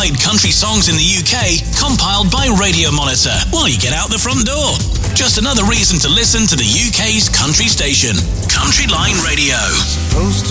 played country songs in the UK, compiled by Radio Monitor while you get out the front door. Just another reason to listen to the UK's country station, Country Line Radio. Supposed